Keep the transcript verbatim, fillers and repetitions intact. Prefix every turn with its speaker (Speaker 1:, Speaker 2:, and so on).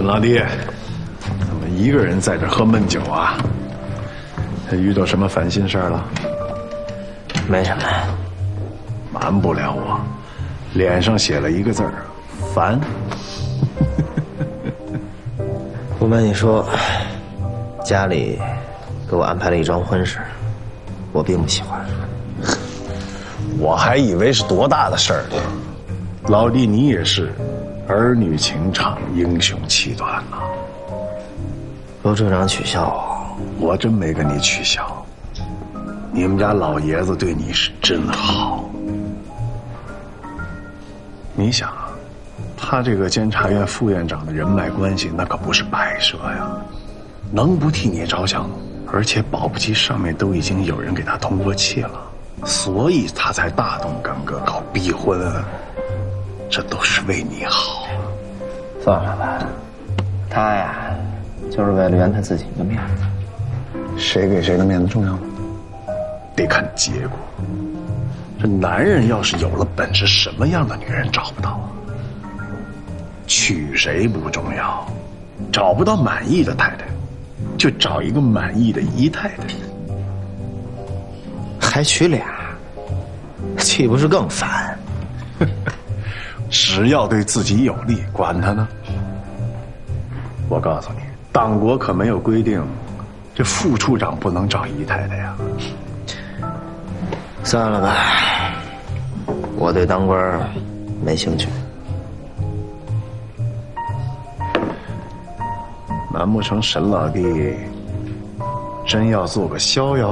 Speaker 1: 沈老弟，怎么一个人在这喝闷酒啊？遇到什么烦心事儿了？
Speaker 2: 没什么。
Speaker 1: 瞒不了我，脸上写了一个字儿：烦。
Speaker 2: 不瞒你说，家里给我安排了一桩婚事，我并不喜欢。
Speaker 1: 我还以为是多大的事儿呢。老弟，你也是儿女情长，英雄气短呐。
Speaker 2: 罗处长取笑我，
Speaker 1: 我真没跟你取笑。你们家老爷子对你是真好。你想啊，他这个监察院副院长的人脉关系，那可不是摆设呀，能不替你着想？而且保不齐上面都已经有人给他通过气了，所以他才大动干戈搞逼婚，这都是为你好。
Speaker 2: 算了吧，他呀，就是为了圆他自己的面子。
Speaker 1: 谁给谁的面子重要吗？得看结果。这男人要是有了本事，什么样的女人找不到啊？娶谁不重要，找不到满意的太太，就找一个满意的姨太太。
Speaker 2: 还娶俩，岂不是更烦？
Speaker 1: 只要对自己有利，管他呢。我告诉你，党国可没有规定，这副处长不能找姨太太呀。
Speaker 2: 算了吧，我对当官没兴趣。
Speaker 1: 难不成沈老弟真要做个逍遥